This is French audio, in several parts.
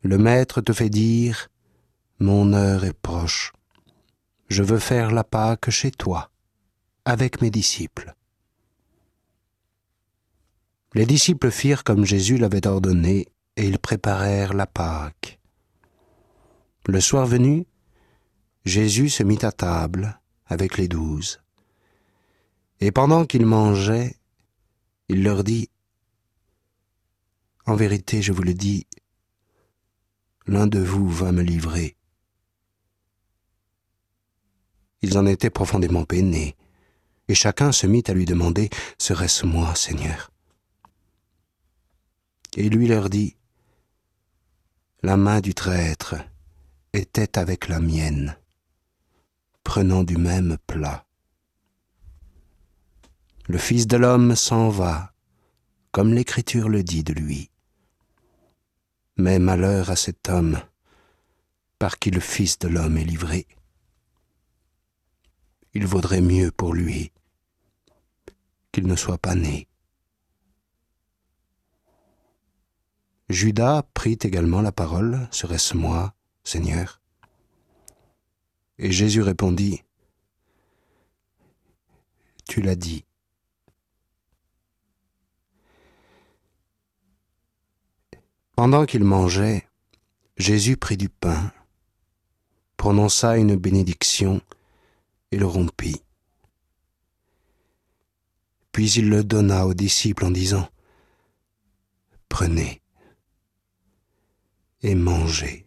Le Maître te fait dire « Mon heure est proche. Je veux faire la Pâque chez toi, avec mes disciples. » Les disciples firent comme Jésus l'avait ordonné, et ils préparèrent la Pâque. Le soir venu, Jésus se mit à table avec les 12. Et pendant qu'ils mangeaient, il leur dit « En vérité, je vous le dis, l'un de vous va me livrer. » Ils en étaient profondément peinés, et chacun se mit à lui demander « Serait-ce moi, Seigneur ?» Et lui leur dit « La main du traître était avec la mienne, prenant du même plat. Le Fils de l'homme s'en va, comme l'Écriture le dit de lui. Mais malheur à cet homme, par qui le Fils de l'homme est livré. Il vaudrait mieux pour lui qu'il ne soit pas né. » Judas prit également la parole. « Serait-ce moi, Seigneur ?» Et Jésus répondit « Tu l'as dit. » Pendant qu'il mangeait, Jésus prit du pain, prononça une bénédiction et le rompit. Puis il le donna aux disciples en disant « Prenez et mangez.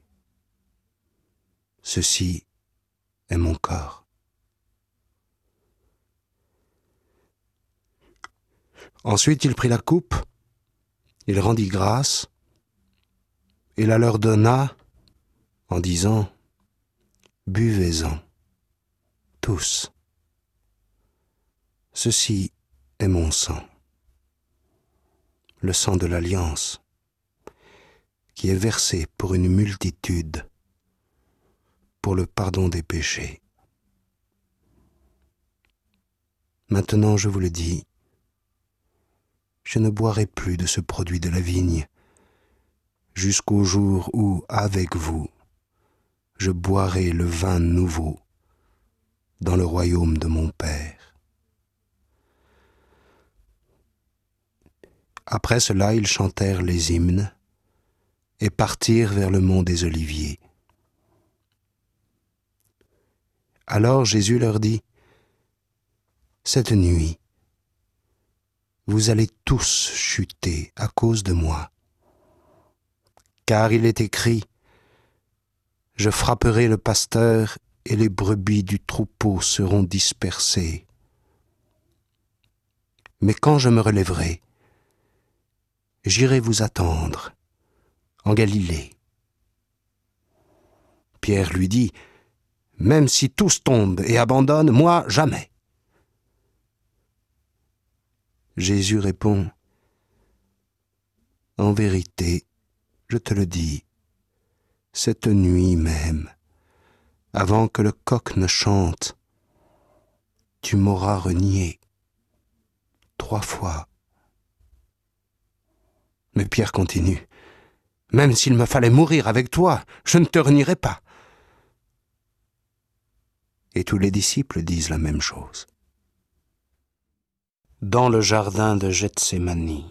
Ceci est mon corps. » Ensuite il prit la coupe, il rendit grâce, et la leur donna en disant « Buvez-en, tous. Ceci est mon sang, le sang de l'Alliance, qui est versé pour une multitude, pour le pardon des péchés. Maintenant je vous le dis, je ne boirai plus de ce produit de la vigne, jusqu'au jour où, avec vous, je boirai le vin nouveau dans le royaume de mon Père. » Après cela, ils chantèrent les hymnes et partirent vers le mont des Oliviers. Alors Jésus leur dit « Cette nuit, vous allez tous chuter à cause de moi. Car il est écrit, je frapperai le pasteur et les brebis du troupeau seront dispersées. Mais quand je me relèverai, j'irai vous attendre en Galilée. » Pierre lui dit, « Même si tous tombent et abandonnent, moi jamais. » Jésus répond, « En vérité, je te le dis, cette nuit même, avant que le coq ne chante, tu m'auras renié 3 fois. » Mais Pierre continue, « Même s'il me fallait mourir avec toi, je ne te renierai pas. » Et tous les disciples disent la même chose. Dans le jardin de Gethsémani.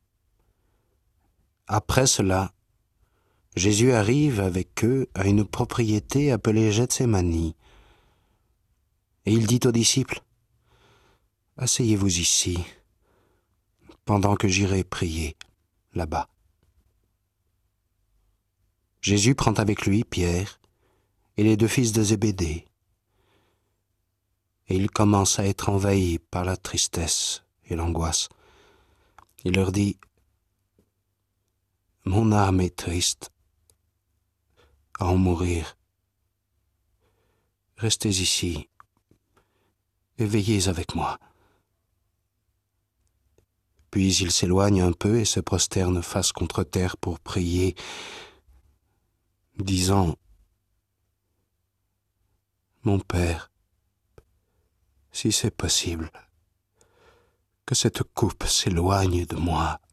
Après cela, Jésus arrive avec eux à une propriété appelée Gethsémani. Et il dit aux disciples, « Asseyez-vous ici, pendant que j'irai prier là-bas. » Jésus prend avec lui Pierre et les 2 fils de Zébédée, et il commence à être envahi par la tristesse et l'angoisse. Il leur dit, « Mon âme est triste à en mourir. Restez ici et veillez avec moi. » Puis il s'éloigne un peu et se prosterne face contre terre pour prier, disant, « Mon Père, si c'est possible, que cette coupe s'éloigne de moi.